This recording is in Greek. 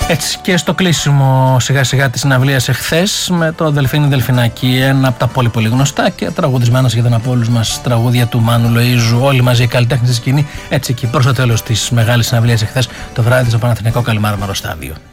Έτσι και στο κλείσιμο σιγά σιγά της συναυλίας εχθές με το Δελφίνι Δελφινάκι, ένα από τα πολύ πολύ γνωστά και τραγουδισμένα σχεδόν από όλους μας τραγούδια του Μάνου Λοΐζου, όλοι μαζί οι καλλιτέχνες στη σκηνή, έτσι και προς το τέλος της μεγάλης συναυλίας εχθές το βράδυ στο Παναθηναϊκό Καλιμάρμαρο Στάδιο.